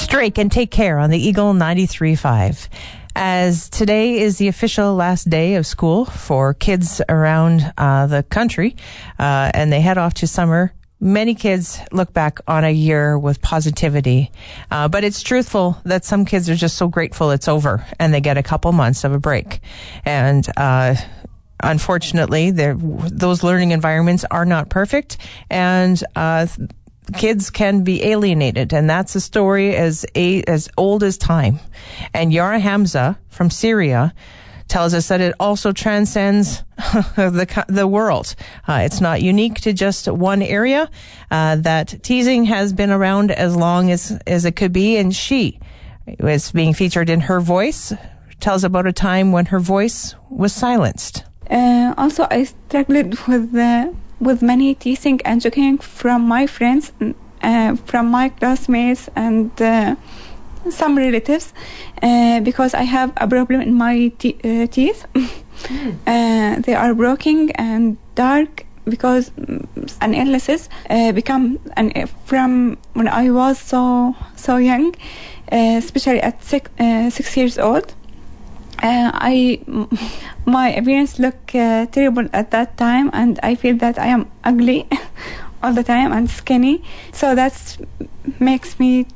Strake and Take Care on the Eagle 93.5. As today is the official last day of school for kids around the country, and they head off to summer, many kids look back on a year with positivity. But it's truthful that some kids are just so grateful it's over and they get a couple months of a break. And unfortunately, those learning environments are not perfect, and kids can be alienated, and that's a story as old as time. And Yara Hamza from Syria tells us that it also transcends the world. It's not unique to just one area, that teasing has been around as long as it could be, and she is being featured in Her Voice, tells about a time when her voice was silenced. Also, I struggled with many teasing and joking from my friends, from my classmates, and some relatives, because I have a problem in my teeth. They are broken and dark because an illnesses become from when I was so young, especially at 6 years old. My appearance look terrible at that time, and I feel that I am ugly all the time and skinny. So that makes me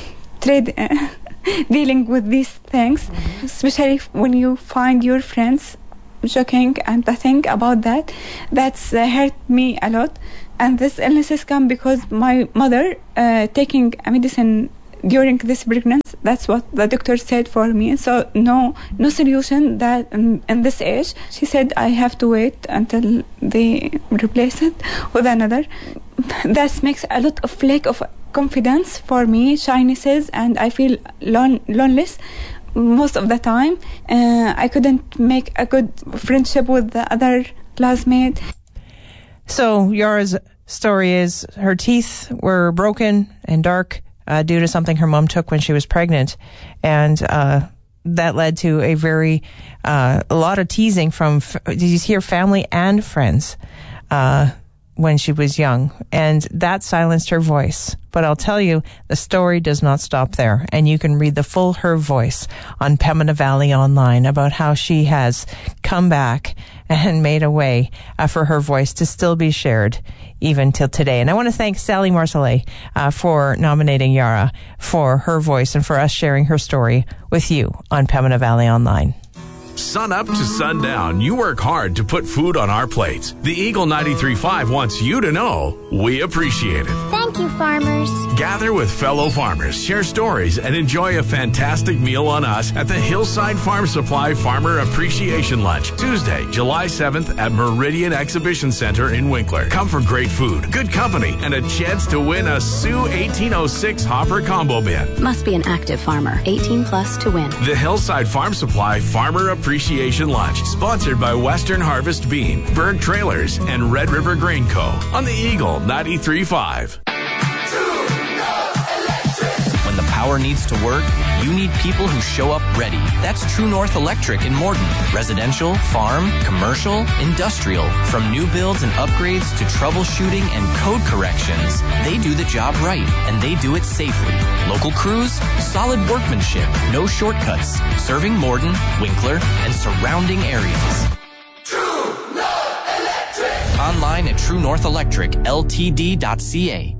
dealing with these things, especially when you find your friends joking and think about that. That's hurt me a lot. And this illnesses come because my mother taking a medicine during this pregnancy. That's what the doctor said for me. So no solution that in this age. She said I have to wait until they replace it with another. That makes a lot of lack of confidence for me, shynesses, and I feel lonely most of the time. I couldn't make a good friendship with the other classmates. So Yara's story is her teeth were broken and dark due to something her mom took when she was pregnant, and that led to a lot of teasing from, did you hear, family and friends when she was young, and that silenced her voice. But I'll tell you, the story does not stop there, and you can read the full Her Voice on Pembina Valley Online about how she has come back and made a way for her voice to still be shared even till today. And I want to thank Sally Marcellet for nominating Yara for Her Voice and for us sharing her story with you on Pembina Valley Online. Sun up to sundown, you work hard to put food on our plates. The Eagle 93.5 wants you to know we appreciate it. Thank you, farmers. Gather with fellow farmers, share stories, and enjoy a fantastic meal on us at the Hillside Farm Supply Farmer Appreciation Lunch, Tuesday, July 7th at Meridian Exhibition Center in Winkler. Come for great food, good company, and a chance to win a Sioux 1806 Hopper Combo Bin. Must be an active farmer, 18 plus to win. The Hillside Farm Supply Farmer Appreciation Lunch, sponsored by Western Harvest Bean, Berg Trailers, and Red River Grain Co. on the Eagle 93.5. When the power needs to work, you need people who show up ready. That's True North Electric in Morden. Residential, farm, commercial, industrial. From new builds and upgrades to troubleshooting and code corrections, they do the job right, and they do it safely. Local crews, solid workmanship, no shortcuts. Serving Morden, Winkler, and surrounding areas. True North Electric! Online at truenorthelectricltd.ca.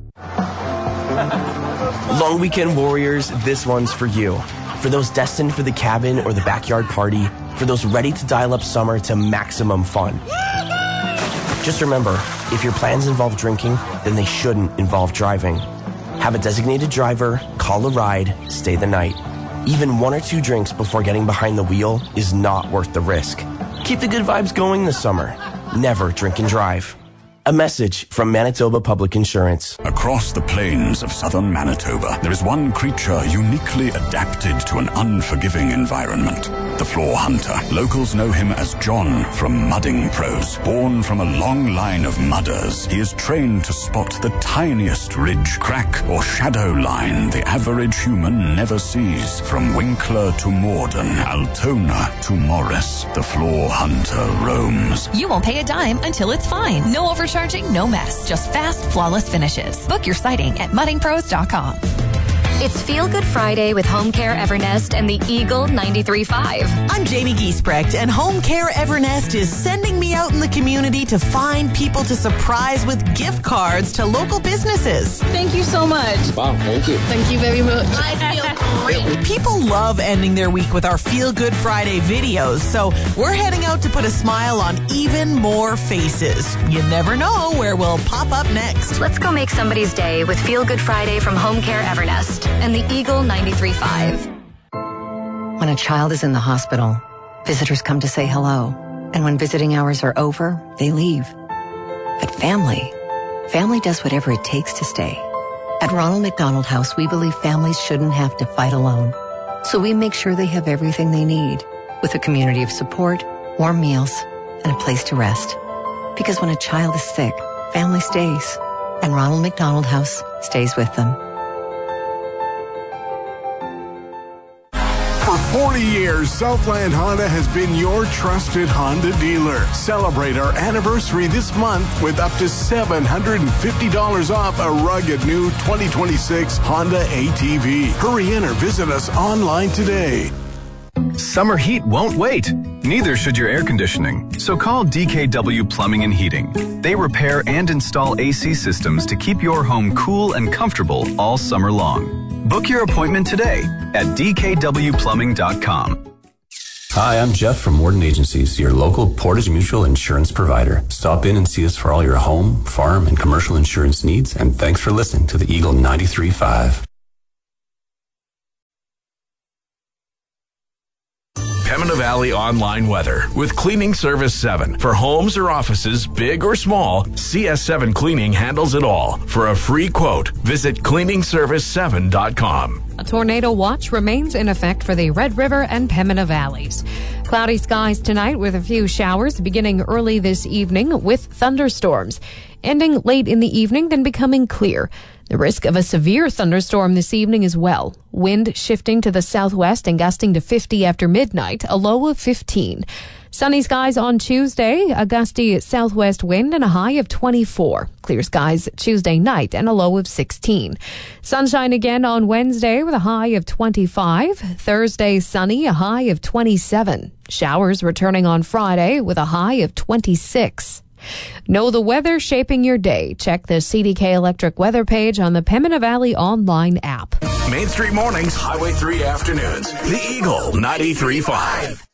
Long weekend warriors, this one's for you. For those destined for the cabin or the backyard party, for those ready to dial up summer to maximum fun. Just remember, if your plans involve drinking, then they shouldn't involve driving. Have a designated driver, call a ride, stay the night. Even 1 or 2 drinks before getting behind the wheel is not worth the risk. Keep the good vibes going this summer. Never drink and drive. A message from Manitoba Public Insurance. Across the plains of southern Manitoba, there is one creature uniquely adapted to an unforgiving environment. The floor hunter. Locals know him as John from Mudding Pros. Born from a long line of mudders, he is trained to spot the tiniest ridge, crack, or shadow line the average human never sees. From Winkler to Morden, Altona to Morris, the floor hunter roams. You won't pay a dime until it's fine. No overcharging, no mess. Just fast, flawless finishes. Book your sighting at muddingpros.com. It's Feel Good Friday with Home Care Evernest and the Eagle 93.5. I'm Jamie Giesbrecht, and Home Care Evernest is sending me out in the community to find people to surprise with gift cards to local businesses. Thank you so much. Wow, thank you. Thank you very much. I feel great. People love ending their week with our Feel Good Friday videos, so we're heading out to put a smile on even more faces. You never know where we'll pop up next. Let's go make somebody's day with Feel Good Friday from Home Care Evernest and the Eagle 93.5. When a child is in the hospital, visitors come to say hello. And when visiting hours are over, they leave. But family does whatever it takes to stay. At Ronald McDonald House, we believe families shouldn't have to fight alone. So we make sure they have everything they need, with a community of support, warm meals, and a place to rest. Because when a child is sick, family stays. And Ronald McDonald House stays with them. For 40 years, Southland Honda has been your trusted Honda dealer. Celebrate our anniversary this month with up to $750 off a rugged new 2026 Honda ATV. Hurry in or visit us online today. Summer heat won't wait. Neither should your air conditioning. So call DKW Plumbing and Heating. They repair and install AC systems to keep your home cool and comfortable all summer long. Book your appointment today at dkwplumbing.com. Hi, I'm Jeff from Warden Agencies, your local Portage Mutual insurance provider. Stop in and see us for all your home, farm, and commercial insurance needs, and thanks for listening to the Eagle 93.5. Pembina Valley Online Weather with Cleaning Service 7. For homes or offices, big or small, CS7 Cleaning handles it all. For a free quote, visit cleaningservice7.com. A tornado watch remains in effect for the Red River and Pembina Valleys. Cloudy skies tonight with a few showers beginning early this evening with thunderstorms, ending late in the evening, then becoming clear. The risk of a severe thunderstorm this evening as well. Wind shifting to the southwest and gusting to 50 after midnight, a low of 15. Sunny skies on Tuesday, a gusty southwest wind and a high of 24. Clear skies Tuesday night and a low of 16. Sunshine again on Wednesday with a high of 25. Thursday sunny, a high of 27. Showers returning on Friday with a high of 26. Know the weather shaping your day. Check the CDK Electric weather page on the Pembina Valley online app. Main Street Mornings, Highway 3 Afternoons. The Eagle 93.5.